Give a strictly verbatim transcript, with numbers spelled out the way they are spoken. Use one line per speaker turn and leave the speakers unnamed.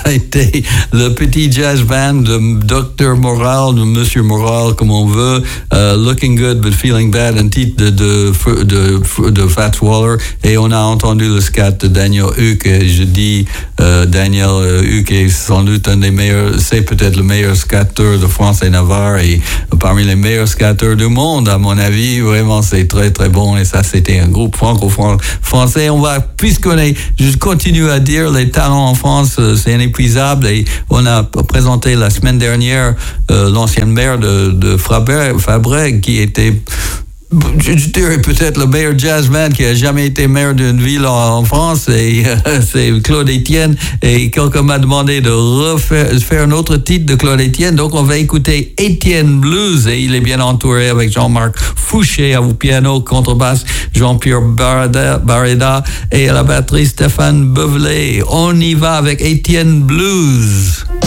ça a été le petit jazz band de docteur Moral, de Monsieur Moral, comme on veut, uh, Looking Good But Feeling Bad, un titre de, de, de, de Fats Waller, et on a entendu le scat de Daniel Huck, et je dis uh, Daniel Huck est sans doute un des meilleurs, c'est peut-être le meilleur scatteur de France et Navarre, et parmi les meilleurs scatteurs du monde, à mon avis, vraiment c'est très très bon, et ça c'était un groupe franco-français. On va, puisqu'on est, je continue à dire, les talents en France, c'est inépuisable, et on a présenté la semaine dernière euh, l'ancienne maire de, de Fabrègues, qui était, je dirais peut-être le meilleur jazzman qui a jamais été maire d'une ville en, en France, et euh, c'est Claude Etienne, et quelqu'un m'a demandé de refaire faire un autre titre de Claude Etienne, donc on va écouter Etienne Blues, et il est bien entouré avec Jean-Marc Fouché au piano, contrebasse Jean-Pierre Barreda, Barreda et à la batterie Stéphane Beuvelet. On y va avec Etienne Blues.